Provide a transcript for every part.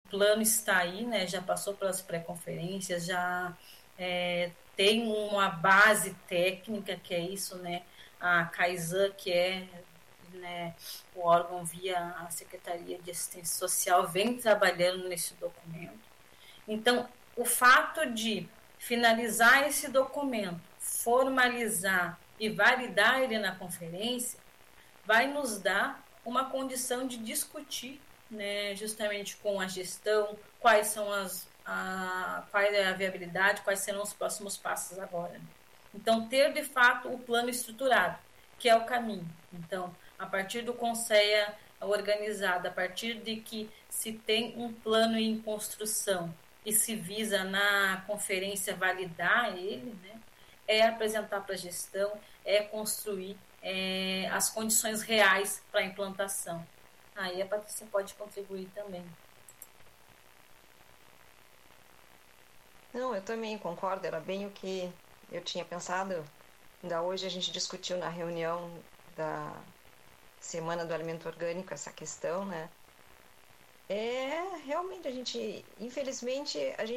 plano está aí, né? Já passou pelas pré-conferências, já tem uma base técnica, que é isso, né? A Kaizen, que é, né, o órgão via a Secretaria de Assistência Social, vem trabalhando nesse documento. Então, o fato de finalizar esse documento, formalizar e validar ele na conferência, vai nos dar uma condição de discutir, né, justamente com a gestão, quais são qual é a viabilidade, quais serão os próximos passos agora. Então, ter de fato o plano estruturado, que é o caminho. Então, a partir do CONSEA organizado, a partir de que se tem um plano em construção e se visa na conferência validar ele, né, é apresentar para a gestão, é construir as condições reais para a implantação. Aí a Patrícia pode contribuir também. Não, eu também concordo, era bem o que eu tinha pensado. Ainda hoje a gente discutiu na reunião da Semana do Alimento Orgânico essa questão, né? Realmente a gente, infelizmente,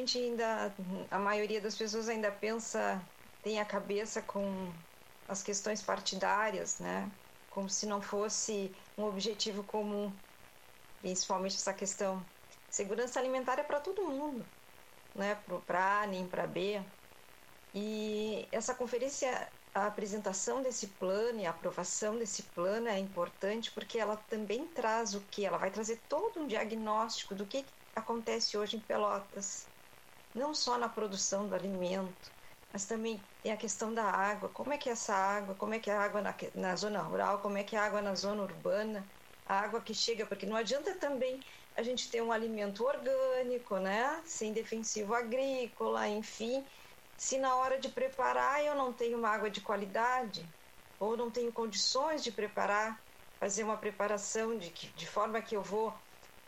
a maioria das pessoas ainda pensa, tem a cabeça com as questões partidárias, né? Como se não fosse um objetivo comum, principalmente essa questão. Segurança alimentar é para todo mundo, né? Para A, nem para B. E essa conferência, a apresentação desse plano e a aprovação desse plano é importante porque ela também traz o que? Ela vai trazer todo um diagnóstico do que acontece hoje em Pelotas, não só na produção do alimento, mas também tem a questão da água, como é que é essa água, como é que é a água na zona rural, como é que é a água na zona urbana, a água que chega, porque não adianta também a gente ter um alimento orgânico, né, sem defensivo agrícola, enfim, se na hora de preparar eu não tenho uma água de qualidade, ou não tenho condições de preparar, fazer uma preparação de forma que eu vou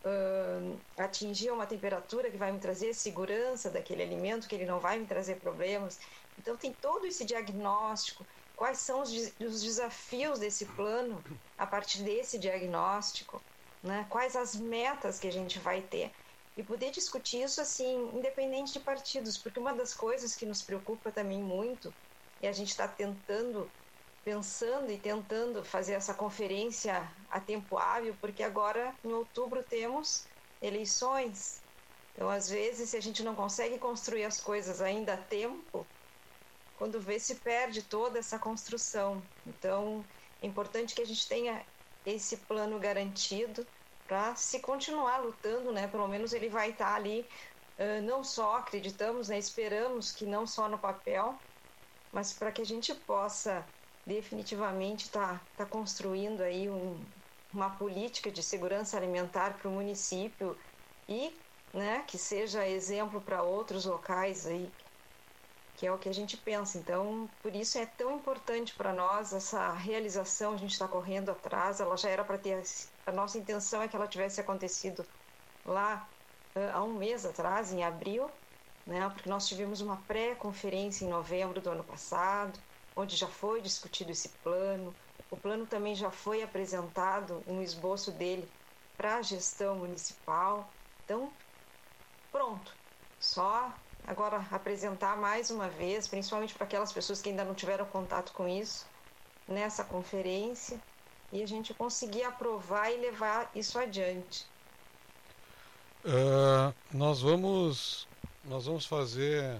atingir uma temperatura que vai me trazer segurança daquele alimento, que ele não vai me trazer problemas. Então tem todo esse diagnóstico, quais são os desafios desse plano a partir desse diagnóstico, né? Quais as metas que a gente vai ter. E poder discutir isso assim, independente de partidos, porque uma das coisas que nos preocupa também muito, e a gente está pensando e tentando fazer essa conferência a tempo hábil, porque agora em outubro temos eleições. Então, às vezes, se a gente não consegue construir as coisas ainda a tempo, quando vê, se perde toda essa construção. Então, é importante que a gente tenha esse plano garantido para se continuar lutando, né? Pelo menos ele vai estar ali, não só acreditamos, né? Esperamos que não só no papel, mas para que a gente possa definitivamente tá construindo aí uma política de segurança alimentar para o município e, né, que seja exemplo para outros locais aí, que é o que a gente pensa. Então, por isso é tão importante para nós essa realização. A gente está correndo atrás, ela já era para ter, a nossa intenção é que ela tivesse acontecido lá há um mês atrás, em abril, né, porque nós tivemos uma pré-conferência em novembro do ano passado, onde já foi discutido esse plano. O plano também já foi apresentado, um esboço dele para a gestão municipal. Então, pronto. Só agora apresentar mais uma vez, principalmente para aquelas pessoas que ainda não tiveram contato com isso, nessa conferência, e a gente conseguir aprovar e levar isso adiante. Nós vamos fazer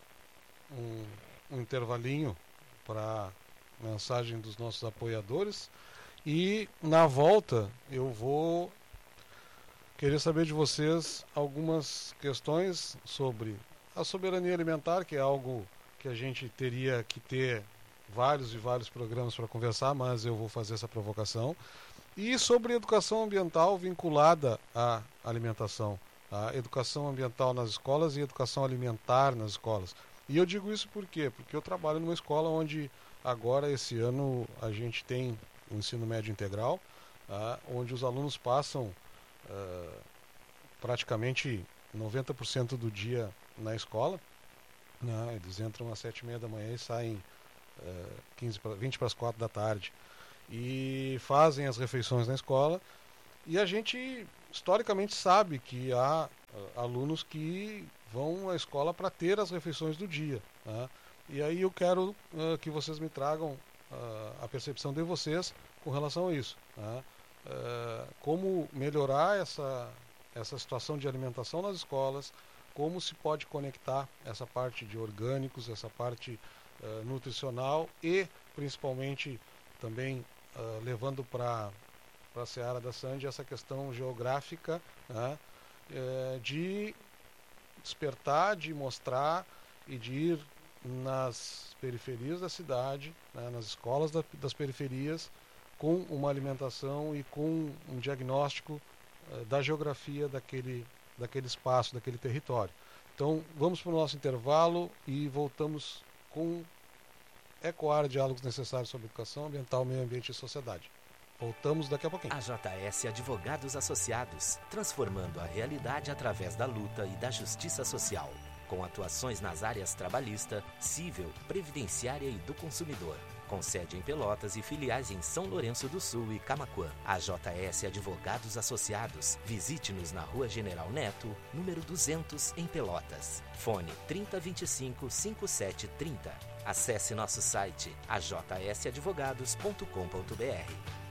um intervalinho para mensagem dos nossos apoiadores e na volta eu vou querer saber de vocês algumas questões sobre a soberania alimentar, que é algo que a gente teria que ter vários e vários programas para conversar, mas eu vou fazer essa provocação, e sobre educação ambiental vinculada à alimentação, a educação ambiental nas escolas e educação alimentar nas escolas. E eu digo isso por quê? Porque eu trabalho numa escola onde agora, esse ano, a gente tem o ensino médio integral, onde os alunos passam praticamente 90% do dia na escola, né? Eles entram às 7h30 da manhã e saem 20 para as 4 da tarde. E fazem as refeições na escola. E a gente, historicamente, sabe que há alunos que vão à escola para ter as refeições do dia, né? E aí eu quero que vocês me tragam a percepção de vocês com relação a isso, né? Como melhorar essa situação de alimentação nas escolas, como se pode conectar essa parte de orgânicos, essa parte nutricional e principalmente também levando para a seara da Sandy essa questão geográfica, né? De despertar, de mostrar e de ir nas periferias da cidade, né, nas escolas das periferias, com uma alimentação e com um diagnóstico da geografia daquele espaço, daquele território. Então, vamos para o nosso intervalo e voltamos com Ecoar, diálogos necessários sobre educação ambiental, meio ambiente e sociedade. Voltamos daqui a pouquinho. A JS Advogados Associados, transformando a realidade através da luta e da justiça social, com atuações nas áreas trabalhista, civil, previdenciária e do consumidor. Com sede em Pelotas e filiais em São Lourenço do Sul e Camaquã. A JS Advogados Associados. Visite-nos na Rua General Neto, número 200, em Pelotas. Fone 3025-5730. Acesse nosso site ajsadvogados.com.br.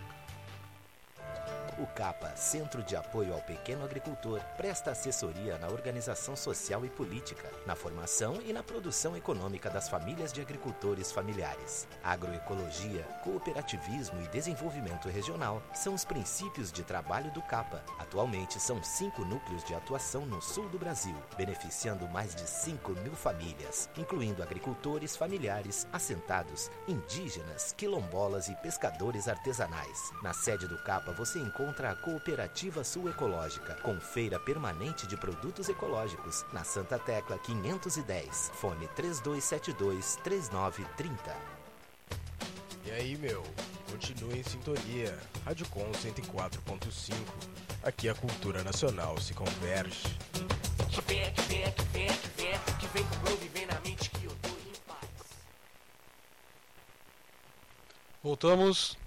O CAPA, Centro de Apoio ao Pequeno Agricultor, presta assessoria na organização social e política, na formação e na produção econômica das famílias de agricultores familiares. Agroecologia, cooperativismo e desenvolvimento regional são os princípios de trabalho do CAPA. Atualmente são 5 núcleos de atuação no sul do Brasil, beneficiando mais de 5.000 famílias, incluindo agricultores familiares, assentados, indígenas, quilombolas e pescadores artesanais. Na sede do CAPA você encontra a Cooperativa Sul Ecológica, com feira permanente de produtos ecológicos, na Santa Tecla 510, fone 3272-3930. E aí, meu, continue em sintonia. Rádio Com 104.5. Aqui a cultura nacional se converge. Que vem com o groove, vem na mente que eu tô em paz. Voltamos.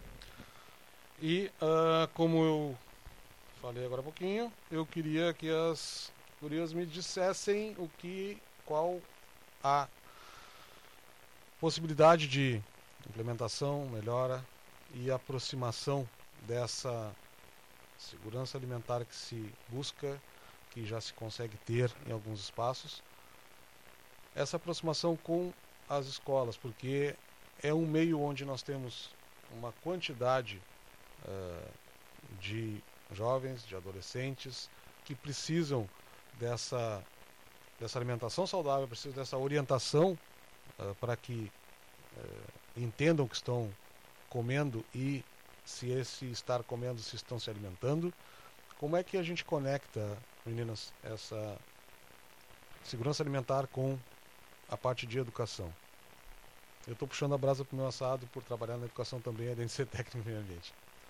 E como eu falei agora há pouquinho, eu queria que as gurias me dissessem qual a possibilidade de implementação, melhora e aproximação dessa segurança alimentar que se busca, que já se consegue ter em alguns espaços, essa aproximação com as escolas, porque é um meio onde nós temos uma quantidade de jovens, de adolescentes que precisam dessa alimentação saudável, precisam dessa orientação para que entendam o que estão comendo e se esse estar comendo, se estão se alimentando. Como é que a gente conecta, meninas, essa segurança alimentar com a parte de educação? Eu estou puxando a brasa para o meu assado por trabalhar na educação também, além de ser técnico em meio ambiente.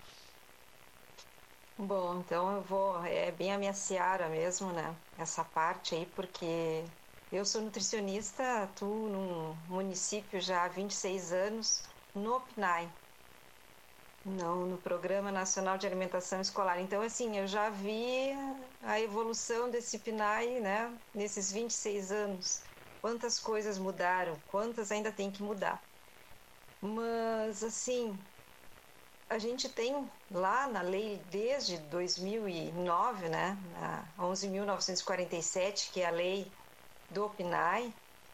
Bom, então é bem a minha seara mesmo, né? Essa parte aí, porque eu sou nutricionista, atuo num município já há 26 anos, no PNAE, no Programa Nacional de Alimentação Escolar. Então, assim, eu já vi a evolução desse PNAE, né? Nesses 26 anos. Quantas coisas mudaram, quantas ainda tem que mudar. Mas, assim, a gente tem lá na lei desde 2009, né, a 11.947, que é a lei do PNAE,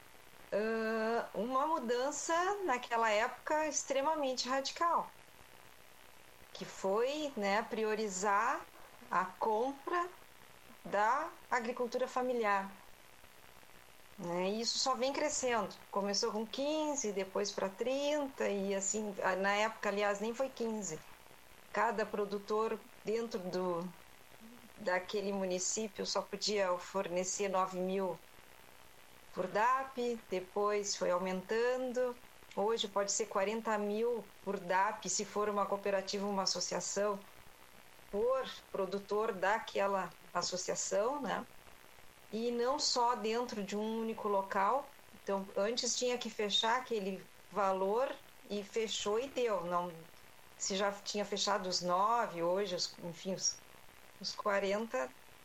uma mudança naquela época extremamente radical, que foi, né, priorizar a compra da agricultura familiar. E isso só vem crescendo. Começou com 15, depois para 30 e assim, na época, aliás, nem foi 15. Cada produtor dentro daquele município só podia fornecer 9.000 por DAP, depois foi aumentando. Hoje pode ser 40.000 por DAP, se for uma cooperativa, uma associação, por produtor daquela associação, né? E não só dentro de um único local. Então, antes tinha que fechar aquele valor e fechou e deu. Não, se já tinha fechado os 9, hoje, enfim, os 40,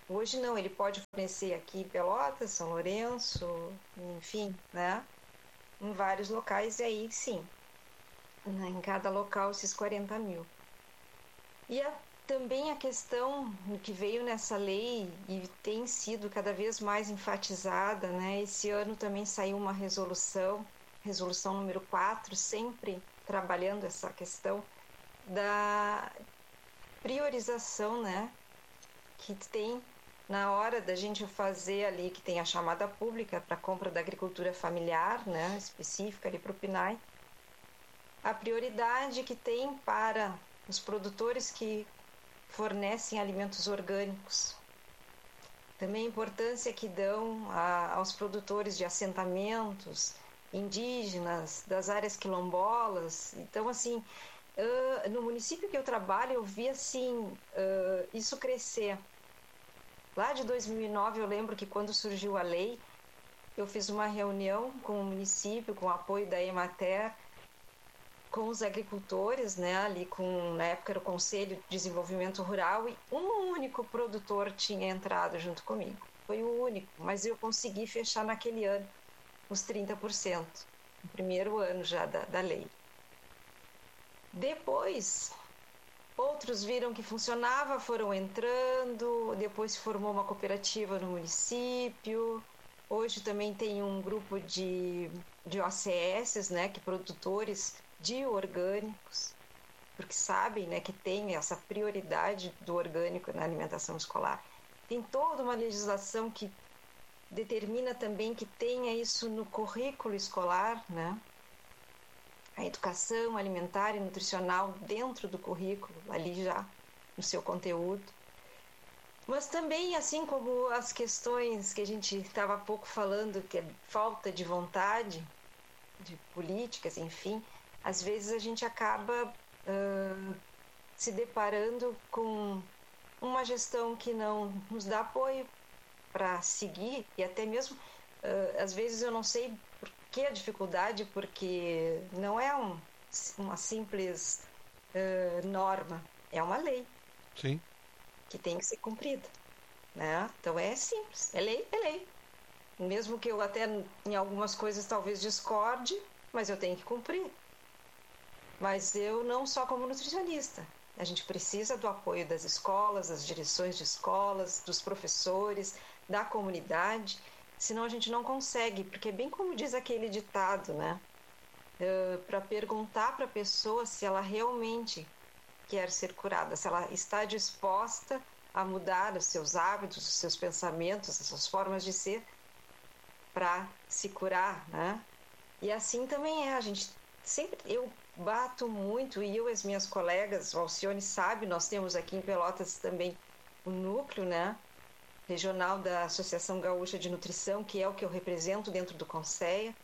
Hoje não, ele pode fornecer aqui em Pelotas, São Lourenço, enfim, né? Em vários locais, e aí sim, né? Em cada local esses 40 mil. E também a questão que veio nessa lei e tem sido cada vez mais enfatizada, né? Esse ano também saiu uma resolução número 4, sempre trabalhando essa questão da priorização, né? Que tem na hora da gente fazer ali, que tem a chamada pública para compra da agricultura familiar, né? Específica ali para o PNAE, a prioridade que tem para os produtores que fornecem alimentos orgânicos. Também a importância que dão aos produtores de assentamentos indígenas, das áreas quilombolas. Então, assim, no município que eu trabalho, eu vi assim, isso crescer. Lá de 2009, eu lembro que quando surgiu a lei, eu fiz uma reunião com o município, com o apoio da Emater, com os agricultores, né, ali na época era o Conselho de Desenvolvimento Rural, e um único produtor tinha entrado junto comigo. Foi o único, mas eu consegui fechar naquele ano os 30%, no primeiro ano já da lei. Depois, outros viram que funcionava, foram entrando, depois se formou uma cooperativa no município. Hoje também tem um grupo de OCS, né, que produtores de orgânicos, porque sabem, né, que tem essa prioridade do orgânico na alimentação escolar. Tem toda uma legislação que determina também que tenha isso no currículo escolar, né? A educação alimentar e nutricional dentro do currículo, ali já no seu conteúdo. Mas também, assim como as questões que a gente estava há pouco falando, que é falta de vontade, de políticas, enfim, às vezes a gente acaba se deparando com uma gestão que não nos dá apoio para seguir, e até mesmo, às vezes eu não sei por que a dificuldade, porque não é uma simples norma, é uma lei. Sim. Que tem que ser cumprida, né? Então é simples, é lei, é lei. Mesmo que eu até em algumas coisas talvez discorde, mas eu tenho que cumprir. Mas eu não só como nutricionista. A gente precisa do apoio das escolas, das direções de escolas, dos professores, da comunidade, senão a gente não consegue, porque bem como diz aquele ditado, né? Para perguntar para a pessoa se ela realmente quer ser curada, se ela está disposta a mudar os seus hábitos, os seus pensamentos, as suas formas de ser para se curar, né? E assim também a gente sempre, eu bato muito, e eu e as minhas colegas, o Alcione sabe, nós temos aqui em Pelotas também o núcleo, né, regional da Associação Gaúcha de Nutrição, que é o que eu represento dentro do Conceia.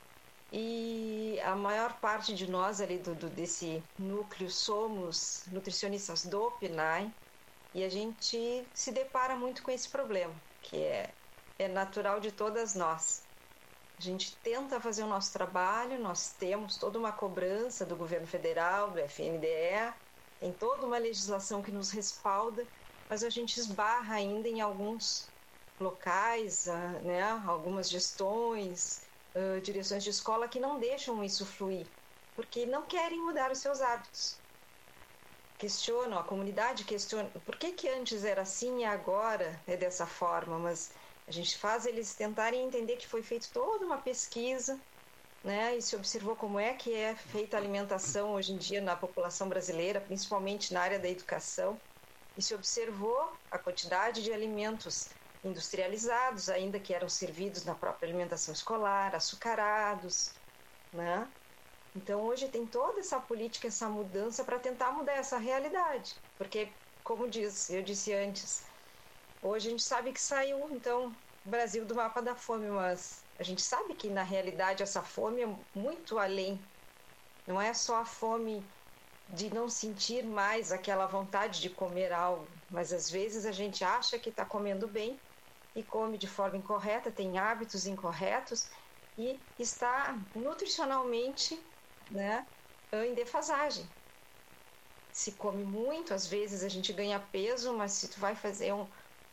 E a maior parte de nós ali desse núcleo somos nutricionistas do PNAE, e a gente se depara muito com esse problema, que é natural de todas nós. A gente tenta fazer o nosso trabalho, nós temos toda uma cobrança do governo federal, do FNDE, tem toda uma legislação que nos respalda, mas a gente esbarra ainda em alguns locais, né, algumas gestões, direções de escola que não deixam isso fluir, porque não querem mudar os seus hábitos. Questionam, a comunidade questiona, por que antes era assim e agora é dessa forma, mas a gente faz eles tentarem entender que foi feita toda uma pesquisa, né, e se observou como é que é feita a alimentação hoje em dia na população brasileira, principalmente na área da educação, e se observou a quantidade de alimentos industrializados, ainda que eram servidos na própria alimentação escolar, açucarados, né? Então hoje tem toda essa política, essa mudança para tentar mudar essa realidade, porque, como eu disse antes, hoje a gente sabe que saiu, então, o Brasil do mapa da fome, mas a gente sabe que, na realidade, essa fome é muito além. Não é só a fome de não sentir mais aquela vontade de comer algo, mas às vezes a gente acha que está comendo bem e come de forma incorreta, tem hábitos incorretos e está nutricionalmente, né, em defasagem. Se come muito, às vezes a gente ganha peso, mas se tu vai fazer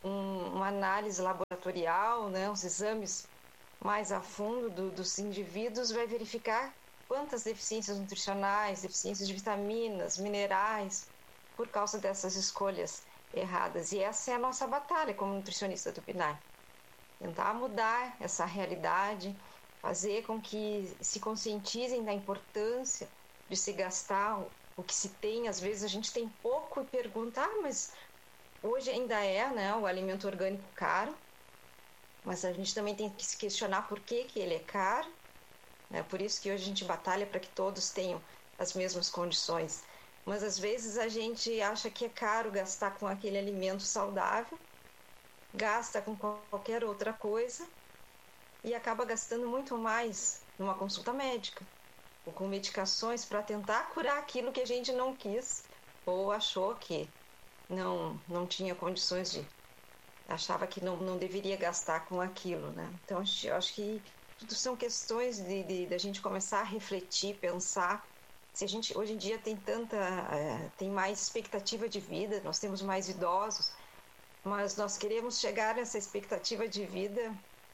uma análise laboratorial, né, os exames mais a fundo dos indivíduos, vai verificar quantas deficiências nutricionais, deficiências de vitaminas, minerais, por causa dessas escolhas erradas. E essa é a nossa batalha como nutricionista do PNAE. Tentar mudar essa realidade, fazer com que se conscientizem da importância de se gastar o que se tem. Às vezes a gente tem pouco e pergunta, mas hoje ainda é, né, o alimento orgânico caro, mas a gente também tem que se questionar por que ele é caro. É por isso que hoje a gente batalha para que todos tenham as mesmas condições. Mas às vezes a gente acha que é caro gastar com aquele alimento saudável, gasta com qualquer outra coisa e acaba gastando muito mais numa consulta médica ou com medicações para tentar curar aquilo que a gente não quis ou achou que não tinha condições de... achava que não deveria gastar com aquilo, né? Então, eu acho que tudo são questões de a gente começar a refletir, pensar. Se a gente, hoje em dia, tem mais expectativa de vida, nós temos mais idosos, mas nós queremos chegar nessa expectativa de vida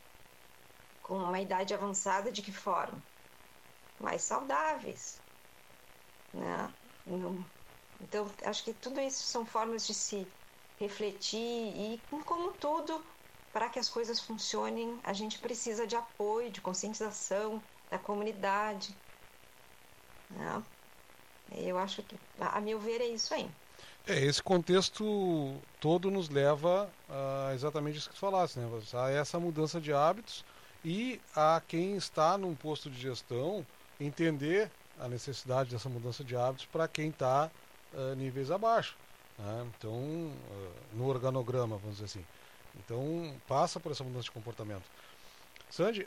com uma idade avançada de que forma? Mais saudáveis, né? Então, acho que tudo isso são formas de se refletir e, como tudo, para que as coisas funcionem, a gente precisa de apoio, de conscientização da comunidade, né? Eu acho que, a meu ver, é isso aí. Esse contexto todo nos leva a exatamente isso que tu falaste, né? A essa mudança de hábitos e a quem está num posto de gestão entender a necessidade dessa mudança de hábitos para quem está níveis abaixo, né? Então, no organograma, vamos dizer assim. Então, passa por essa mudança de comportamento. Sandy,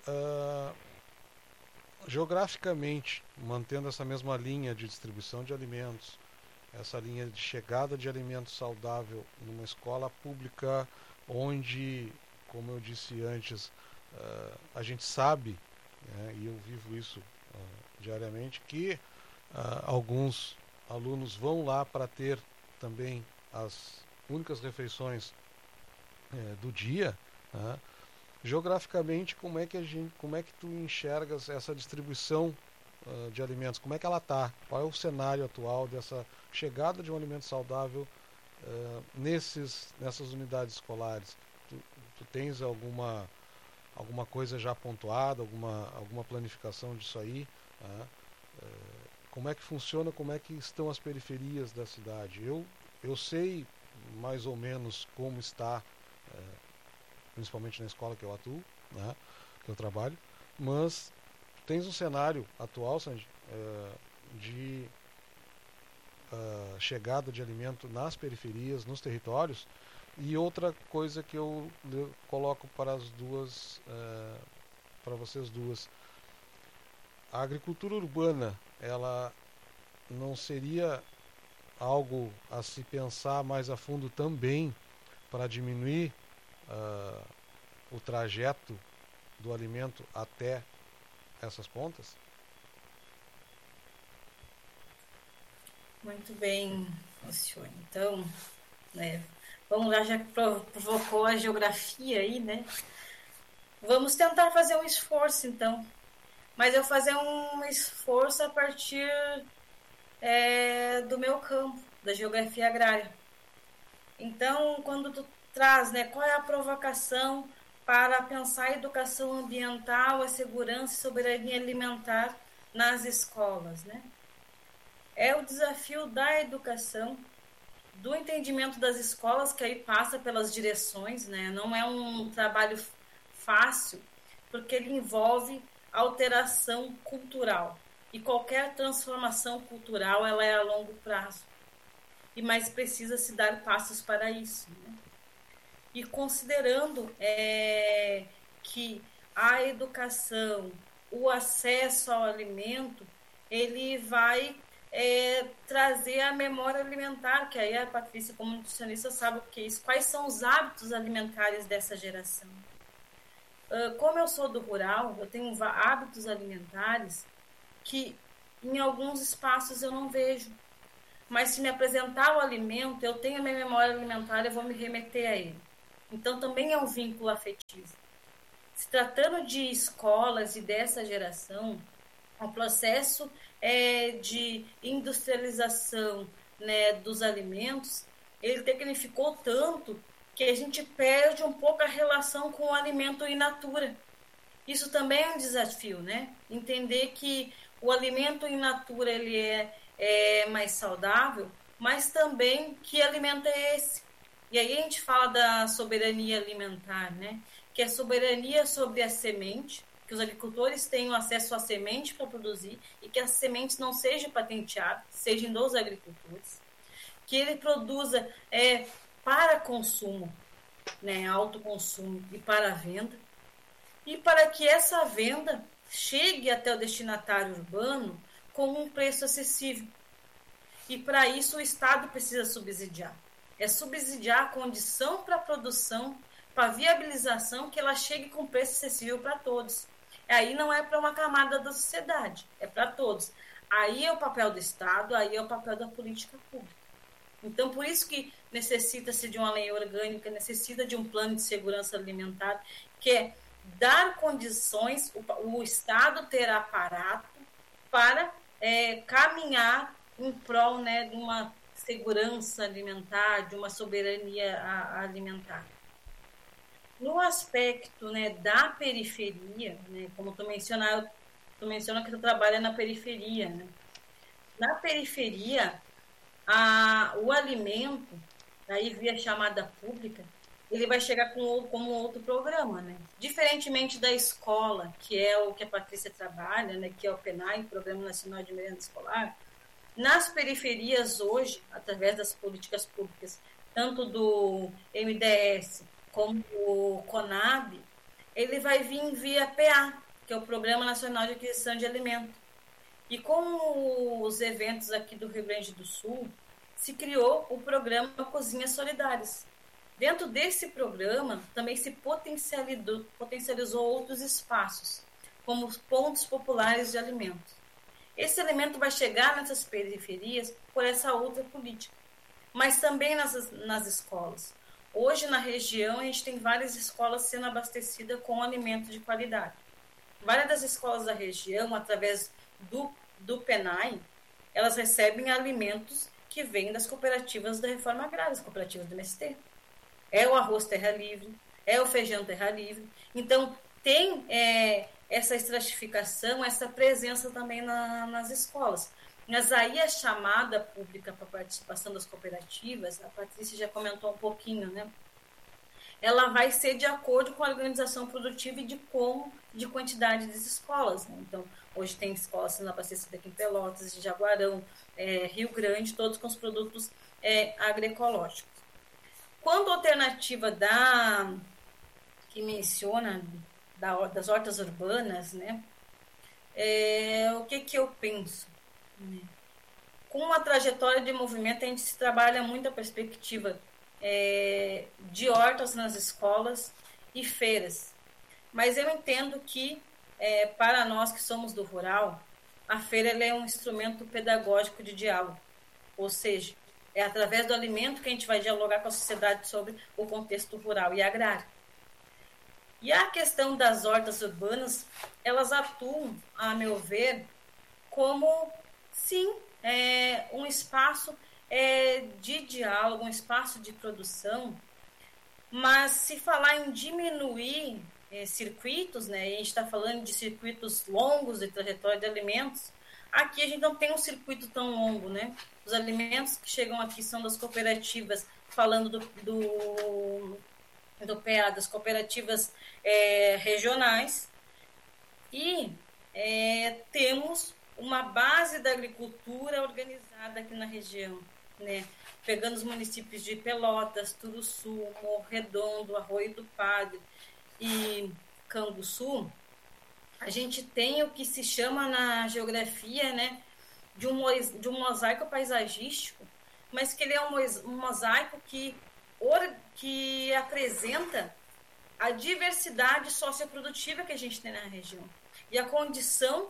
geograficamente, mantendo essa mesma linha de distribuição de alimentos, essa linha de chegada de alimento saudável numa escola pública onde, como eu disse antes, a gente sabe, né, e eu vivo isso diariamente, que alguns alunos vão lá para ter também as únicas refeições do dia, né? Geograficamente, como é que tu enxergas essa distribuição de alimentos? Como é que ela está? Qual é o cenário atual dessa chegada de um alimento saudável nessas unidades escolares? Tu tens alguma coisa já pontuada, alguma planificação disso aí? Né? Como é que funciona, como é que estão as periferias da cidade? Eu sei mais ou menos como está, principalmente na escola que eu atuo, né, que eu trabalho, mas tens um cenário atual, Sandy, de chegada de alimento nas periferias, nos territórios. E outra coisa que eu coloco para vocês duas: a agricultura urbana, ela não seria algo a se pensar mais a fundo também para diminuir o trajeto do alimento até essas pontas? Muito bem, senhor. Então, né, vamos lá, já que provocou a geografia aí, né? Vamos tentar fazer um esforço, então. Mas eu fazer um esforço a partir do meu campo, da geografia agrária. Então, quando tu traz, né, qual é a provocação para pensar a educação ambiental, a segurança e soberania alimentar nas escolas, né? É o desafio da educação, do entendimento das escolas, que aí passa pelas direções, né? Não é um trabalho fácil, porque ele envolve alteração cultural. E qualquer transformação cultural, ela é a longo prazo. E mais precisa se dar passos para isso, né? E considerando que a educação, o acesso ao alimento, ele vai trazer a memória alimentar, que aí a Patrícia, como nutricionista, sabe o que é isso. Quais são os hábitos alimentares dessa geração? Como eu sou do rural, eu tenho hábitos alimentares que em alguns espaços eu não vejo. Mas se me apresentar o alimento, eu tenho a minha memória alimentar, eu vou me remeter a ele. Então, também é um vínculo afetivo. Se tratando de escolas e dessa geração, o processo de industrialização, né, dos alimentos, ele tecnificou tanto que a gente perde um pouco a relação com o alimento in natura. Isso também é um desafio, né? Entender que o alimento in natura ele é mais saudável, mas também que alimento é esse? E aí a gente fala da soberania alimentar, né? Que é soberania sobre a semente, que os agricultores tenham acesso à semente para produzir e que as sementes não sejam patenteadas, sejam dos agricultores. Que ele produza para consumo, né? Autoconsumo e para venda. E para que essa venda chegue até o destinatário urbano com um preço acessível. E para isso o Estado precisa subsidiar. É subsidiar a condição para a produção, para a viabilização, que ela chegue com preço acessível para todos. Aí não é para uma camada da sociedade, é para todos. Aí é o papel do Estado, aí é o papel da política pública. Então, por isso que necessita-se de uma lei orgânica, necessita de um plano de segurança alimentar, que é dar condições, o Estado ter aparato para caminhar em prol, né, de uma segurança alimentar, de uma soberania alimentar. No aspecto, né, da periferia, né, como tu menciona que tu trabalha na periferia, né? Na periferia, o alimento, aí via chamada pública, ele vai chegar como outro programa, né? Diferentemente da escola, que é o que a Patrícia trabalha, né, que é o PNAE, Programa Nacional de Merenda Escolar, nas periferias hoje, através das políticas públicas, tanto do MDS como do CONAB, ele vai vir via PA, que é o Programa Nacional de Aquisição de Alimentos. E com os eventos aqui do Rio Grande do Sul, se criou o programa Cozinhas Solidárias. Dentro desse programa, também se potencializou outros espaços, como os pontos populares de alimentos. Esse alimento vai chegar nessas periferias por essa outra política, mas também nas escolas. Hoje, na região, a gente tem várias escolas sendo abastecidas com alimentos de qualidade. Várias das escolas da região, através do PENAI, elas recebem alimentos que vêm das cooperativas da Reforma Agrária, as cooperativas do MST. É o arroz terra livre, é o feijão terra livre. Então, tem essa estratificação, essa presença também nas escolas. Mas aí a chamada pública para a participação das cooperativas, a Patrícia já comentou um pouquinho, né? Ela vai ser de acordo com a organização produtiva e de quantidade das escolas, né? Então, hoje tem escolas sendo abastecidas aqui em Pelotas, Jaguarão, Rio Grande, todos com os produtos agroecológicos. Quando a alternativa que menciona das hortas urbanas, né? O que eu penso? Com uma trajetória de movimento, a gente se trabalha muito a perspectiva de hortas nas escolas e feiras. Mas eu entendo que, para nós que somos do rural, a feira ela é um instrumento pedagógico de diálogo. Ou seja, é através do alimento que a gente vai dialogar com a sociedade sobre o contexto rural e agrário. E a questão das hortas urbanas, elas atuam, a meu ver, como, sim, um espaço de diálogo, um espaço de produção, mas se falar em diminuir circuitos, né, e a gente está falando de circuitos longos de trajetória de alimentos, aqui a gente não tem um circuito tão longo, né? Os alimentos que chegam aqui são das cooperativas, falando do PA, das cooperativas regionais, e temos uma base da agricultura organizada aqui na região, né? Pegando os municípios de Pelotas, Turuçu, Morro Redondo, Arroio do Padre e Canguçu, a gente tem o que se chama na geografia, né, de um mosaico paisagístico, mas que ele é um mosaico que apresenta a diversidade socioprodutiva que a gente tem na região e a condição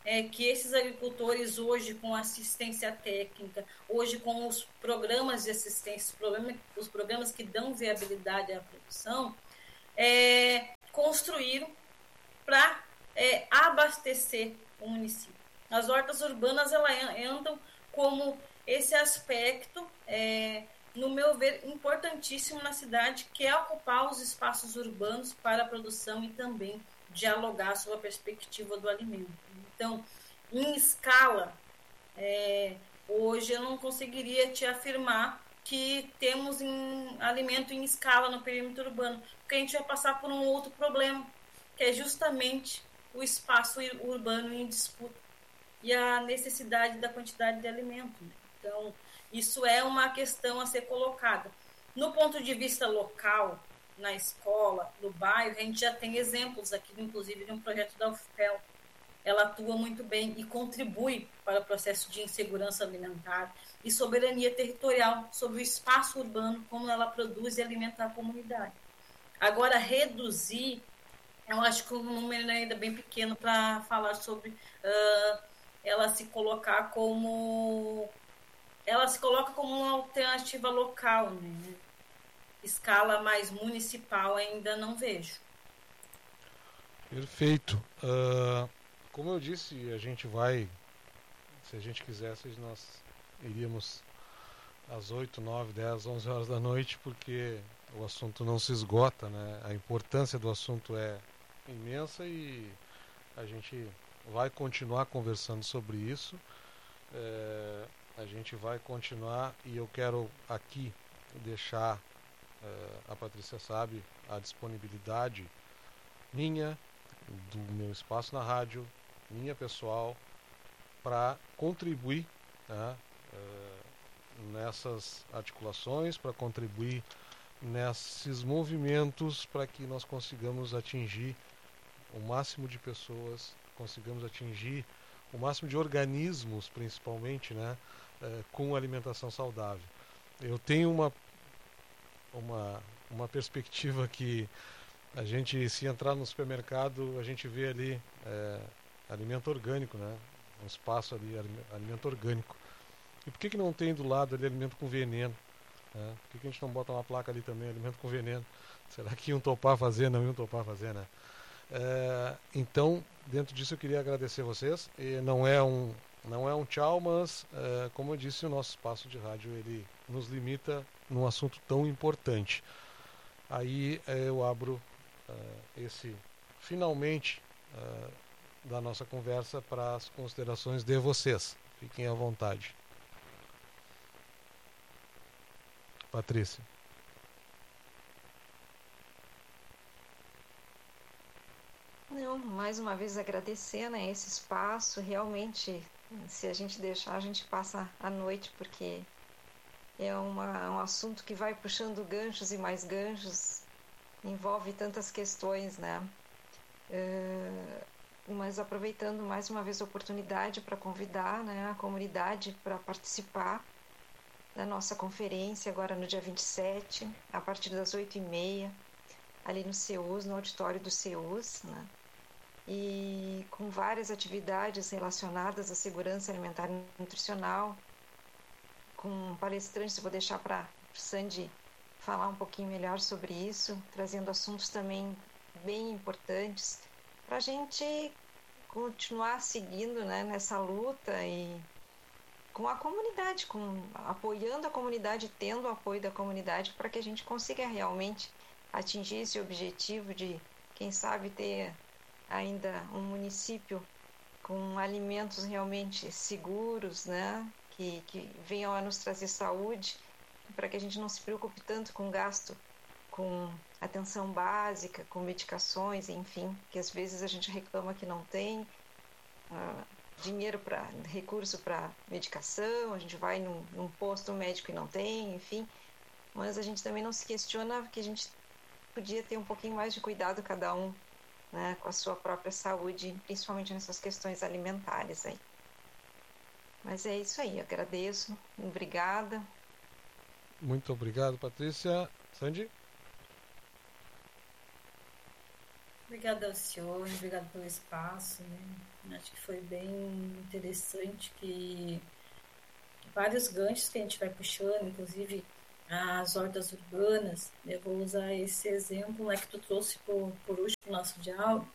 que esses agricultores hoje com assistência técnica, hoje com os programas de assistência, os programas que dão viabilidade à produção, construíram para abastecer o município. As hortas urbanas elas entram como esse aspecto, no meu ver, importantíssimo na cidade, que é ocupar os espaços urbanos para a produção e também dialogar sobre a perspectiva do alimento. Então, em escala, hoje eu não conseguiria te afirmar que temos alimento em escala no perímetro urbano, porque a gente vai passar por um outro problema, que é justamente o espaço urbano em disputa e a necessidade da quantidade de alimento. Então, isso é uma questão a ser colocada. No ponto de vista local, na escola, no bairro, a gente já tem exemplos aqui, inclusive, de um projeto da UFPEL. Ela atua muito bem e contribui para o processo de insegurança alimentar e soberania territorial sobre o espaço urbano, como ela produz e alimenta a comunidade. Agora, reduzir, eu acho que o número ainda é bem pequeno para falar sobre ela se coloca como uma alternativa local, né? Escala mais municipal ainda não vejo. Perfeito. Como eu disse, a gente vai, se a gente quisesse, nós iríamos às 8, 9, 10, 11 horas da noite, porque o assunto não se esgota, né? A importância do assunto é imensa e a gente vai continuar conversando sobre isso. A gente vai continuar e eu quero aqui deixar, a Patrícia sabe, a disponibilidade minha, do meu espaço na rádio, minha pessoal, para contribuir, né, nessas articulações, para contribuir nesses movimentos, para que nós consigamos atingir o máximo de pessoas, consigamos atingir o máximo de organismos, principalmente, né, com alimentação saudável. Eu tenho uma perspectiva que a gente, se entrar no supermercado, a gente vê ali alimento orgânico, né? Um espaço ali, alimento orgânico. E por que não tem do lado ali alimento com veneno? Né? Por que a gente não bota uma placa ali também, alimento com veneno? Será que iam topar fazer? Não iam topar fazer, né? Então, dentro disso eu queria agradecer vocês. E não é um tchau, mas como eu disse, o nosso espaço de rádio ele nos limita num assunto tão importante. Aí eu abro esse finalmente da nossa conversa para as considerações de vocês. Fiquem à vontade. Patrícia. Não, mais uma vez agradecer, né, esse espaço. Realmente, se a gente deixar, a gente passa a noite, porque é um assunto que vai puxando ganchos e mais ganchos, envolve tantas questões, né? Mas aproveitando mais uma vez a oportunidade para convidar, né, a comunidade para participar da nossa conferência agora no dia 27, a partir das 8h30, ali no CEUS, no auditório do CEUS, né? E com várias atividades relacionadas à segurança alimentar e nutricional, com palestrantes. Eu vou deixar para Sandy falar um pouquinho melhor sobre isso, trazendo assuntos também bem importantes para a gente continuar seguindo, né, nessa luta e com a comunidade, apoiando a comunidade, tendo o apoio da comunidade, para que a gente consiga realmente atingir esse objetivo de, quem sabe, ter ainda um município com alimentos realmente seguros, né, que venham a nos trazer saúde, para que a gente não se preocupe tanto com gasto com atenção básica, com medicações, enfim, que às vezes a gente reclama que não tem dinheiro recurso para medicação, a gente vai num posto médico e não tem, enfim, mas a gente também não se questiona que a gente podia ter um pouquinho mais de cuidado cada um, né, com a sua própria saúde, principalmente nessas questões alimentares aí. Mas é isso aí, agradeço, obrigada. Muito obrigado, Patrícia. Sandy? Obrigada ao senhor, obrigada pelo espaço, né? Acho que foi bem interessante, que vários ganchos que a gente vai puxando, inclusive as hortas urbanas. Eu vou usar esse exemplo, né, que tu trouxe por último no nosso diálogo,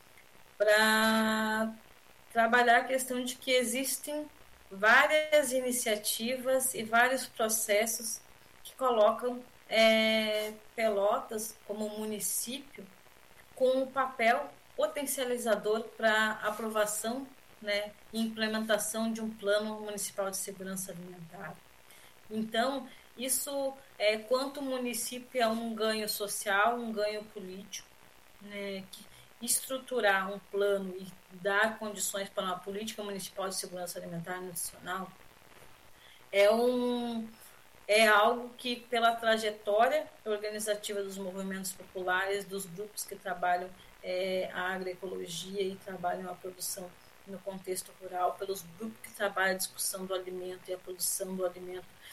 para trabalhar a questão de que existem várias iniciativas e vários processos que colocam Pelotas como município com um papel potencializador para aprovação, né, e implementação de um plano municipal de segurança alimentar. Então, isso, quanto o município, é um ganho social, um ganho político, né, que estruturar um plano e dar condições para uma política municipal de segurança alimentar nacional é algo que, pela trajetória organizativa dos movimentos populares, dos grupos que trabalham a agroecologia e trabalham a produção no contexto rural, pelos grupos que trabalham a discussão do alimento e a produção do alimento